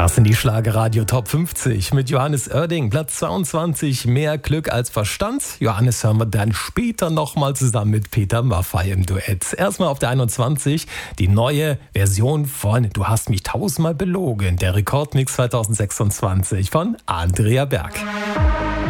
Das sind die Schlagerradio Top 50 mit Johannes Oerding, Platz 22, mehr Glück als Verstand. Johannes hören wir dann später nochmal zusammen mit Peter Maffay im Duett. Erstmal auf der 21 die neue Version von Du hast mich tausendmal belogen, der Rekordmix 2026 von Andrea Berg.